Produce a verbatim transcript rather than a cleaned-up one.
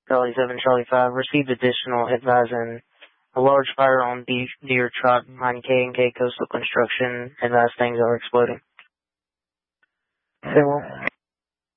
Charlie seven, Charlie five, received additional advising a large fire on Deer, Deer Trot behind K and K Coastal Construction. Advised things are exploding. Farewell.